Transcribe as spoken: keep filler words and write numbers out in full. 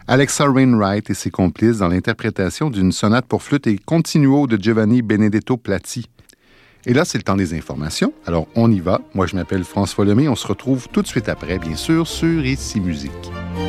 Alexa Wainwright et ses complices dans l'interprétation d'une sonate pour flûte et continuo de Giovanni Benedetto Platti. Et là, c'est le temps des informations. Alors, on y va. Moi, je m'appelle François Lemay. On se retrouve tout de suite après, bien sûr, sur Ici Musique.